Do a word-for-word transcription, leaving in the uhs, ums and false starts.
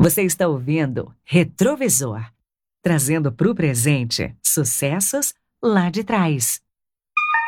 Você está ouvindo Retrovisor, trazendo para o presente sucessos lá de trás.